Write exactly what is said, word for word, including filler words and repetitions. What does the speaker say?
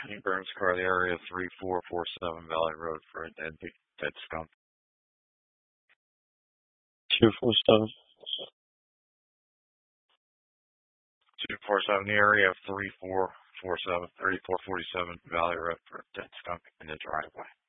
He burns car the area three four four seven Valley Road for a dead dead skunk. Two four seven. Two four seven the area of three four four seven thirty four forty seven Valley Road for a dead skunk in the driveway.